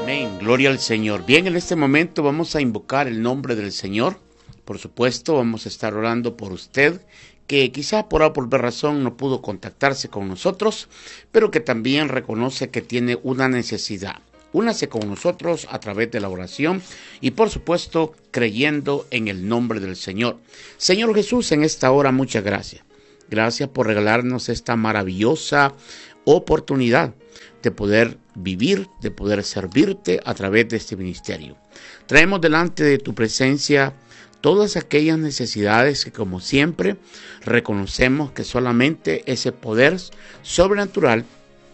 Amén, gloria al Señor. Bien, en este momento vamos a invocar el nombre del Señor. Por supuesto, vamos a estar orando por usted, que quizá por A por B razón no pudo contactarse con nosotros, pero que también reconoce que tiene una necesidad. Únase con nosotros a través de la oración y, por supuesto, creyendo en el nombre del Señor. Señor Jesús, en esta hora, muchas gracias. Gracias por regalarnos esta maravillosa oportunidad de poder vivir, de poder servirte a través de este ministerio. Traemos delante de tu presencia todas aquellas necesidades que, como siempre, reconocemos que solamente ese poder sobrenatural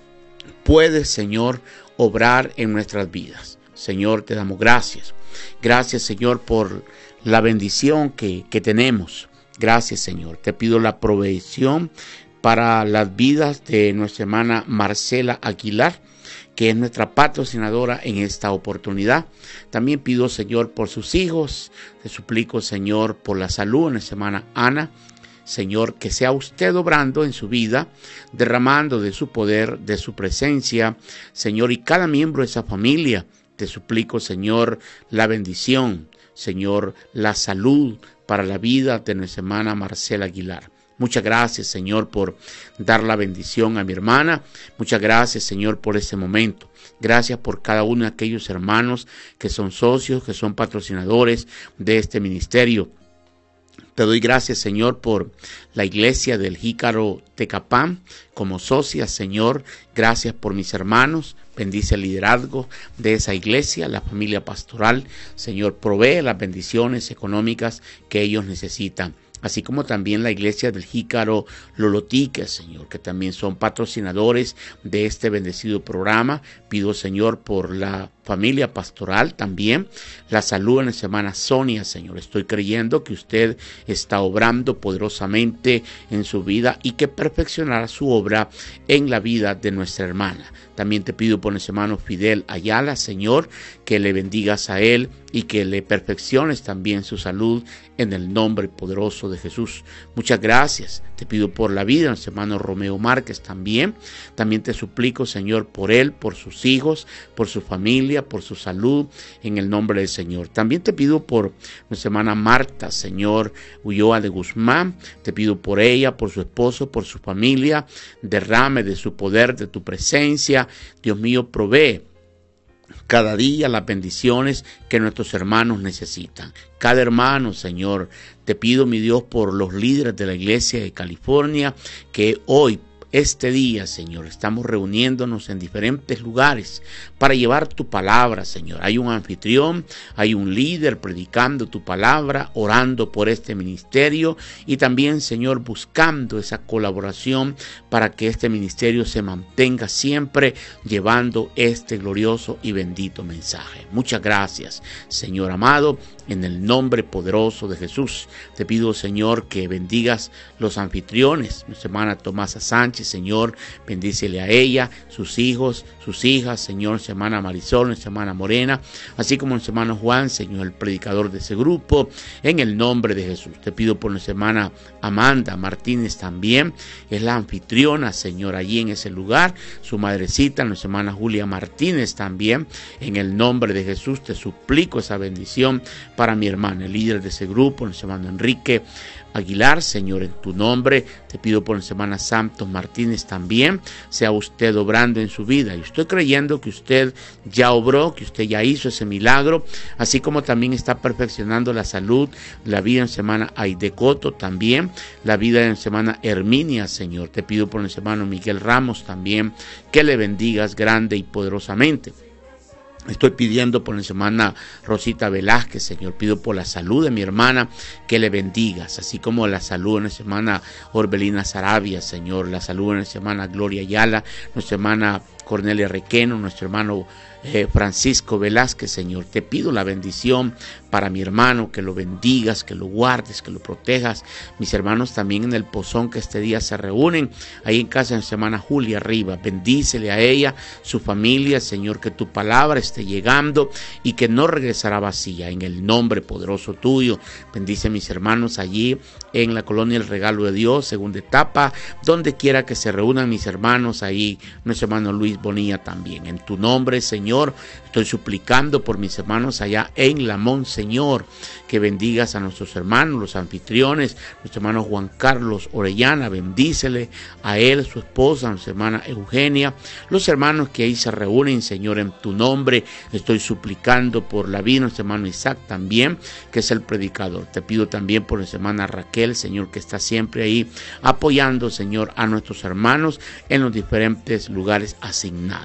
puede, Señor, obrar en nuestras vidas. Señor, te damos gracias. Gracias, Señor, por la bendición que tenemos. Gracias, Señor. Te pido la provisión para las vidas de nuestra hermana Marcela Aguilar, que es nuestra patrocinadora en esta oportunidad. También pido, Señor, por sus hijos. Te suplico, Señor, por la salud de nuestra hermana Ana. Señor, que sea usted obrando en su vida, derramando de su poder, de su presencia, Señor, y cada miembro de esa familia. Te suplico, Señor, la bendición, Señor, la salud para la vida de nuestra hermana Marcela Aguilar. Muchas gracias, Señor, por dar la bendición a mi hermana. Muchas gracias, Señor, por este momento. Gracias por cada uno de aquellos hermanos que son socios, que son patrocinadores de este ministerio. Te doy gracias, Señor, por la iglesia del Jícaro Tecapán como socia, Señor. Gracias por mis hermanos. Bendice el liderazgo de esa iglesia, la familia pastoral. Señor, provee las bendiciones económicas que ellos necesitan. Así como también la iglesia del Jícaro Lolotique, Señor, que también son patrocinadores de este bendecido programa. Pido, Señor, por la familia pastoral también, la salud de nuestra hermana Sonia, Señor. Estoy creyendo que usted está obrando poderosamente en su vida y que perfeccionará su obra en la vida de nuestra hermana. También te pido por nuestro hermano Fidel Ayala, Señor, que le bendigas a él y que le perfecciones también su salud en el nombre poderoso de Jesús. Muchas gracias. Te pido por la vida de nuestro hermano Romeo Márquez también. También te suplico, Señor, por él, por sus hijos, por su familia, por su salud, en el nombre del Señor. También te pido por nuestra hermana Marta, Señor, Ulloa de Guzmán. Te pido por ella, por su esposo, por su familia. Derrame de su poder, de tu presencia. Dios mío, provee cada día las bendiciones que nuestros hermanos necesitan. Cada hermano, Señor, te pido, mi Dios, por los líderes de la iglesia de California, que hoy, este día, Señor, estamos reuniéndonos en diferentes lugares para llevar tu palabra, Señor. Hay un anfitrión, hay un líder predicando tu palabra, orando por este ministerio y también, Señor, buscando esa colaboración para que este ministerio se mantenga siempre llevando este glorioso y bendito mensaje. Muchas gracias, Señor amado, en el nombre poderoso de Jesús. Te pido, Señor, que bendigas los anfitriones, nuestra hermana Tomasa Sánchez, Señor, bendícele a ella, sus hijos, sus hijas, Señor, nuestra hermana Marisol, nuestra hermana Morena, así como nuestro hermano Juan, Señor, el predicador de ese grupo, en el nombre de Jesús. Te pido por nuestra hermana Amanda Martínez también, es la anfitriona, Señor, allí en ese lugar, su madrecita, nuestra hermana Julia Martínez también, en el nombre de Jesús, te suplico esa bendición para mi hermana, el líder de ese grupo, nuestro hermano Enrique Aguilar, Señor, en tu nombre, te pido por nuestra hermana Santos Martínez también, sea usted obrando en su vida. Y estoy creyendo que usted ya obró, que usted ya hizo ese milagro, así como también está perfeccionando la salud, la vida de nuestra hermana Aide Coto también, la vida de nuestra hermana Herminia, Señor. Te pido por nuestro hermano Miguel Ramos también, que le bendigas grande y poderosamente. Estoy pidiendo por nuestra hermana Rosita Velázquez, Señor. Pido por la salud de mi hermana, que le bendigas, así como la salud de nuestra hermana Orbelina Sarabia, Señor. La salud de nuestra hermana Gloria Ayala, nuestra hermana Cornelia Requeno, nuestro hermano Francisco Velázquez, Señor. Te pido la bendición para mi hermano, que lo bendigas, que lo guardes, que lo protejas. Mis hermanos también en el pozón que este día se reúnen, ahí en casa de nuestra hermana Julia Riva. Bendícele a ella, su familia, Señor, que tu palabra esté llegando y que no regresará vacía. En el nombre poderoso tuyo, bendice a mis hermanos allí en la colonia El Regalo de Dios, segunda etapa, donde quiera que se reúnan mis hermanos ahí, nuestro hermano Luis Bonilla también. En tu nombre, Señor, estoy suplicando por mis hermanos allá en Lamón, Señor, que bendigas a nuestros hermanos, los anfitriones, nuestro hermano Juan Carlos Orellana, bendícele a él, su esposa, nuestra hermana Eugenia, los hermanos que ahí se reúnen, Señor, en tu nombre. Estoy suplicando por la vida de nuestro hermano Isaac también, que es el predicador. Te pido también por nuestra hermana Raquel, Señor, que está siempre ahí apoyando, Señor, a nuestros hermanos en los diferentes lugares asignados.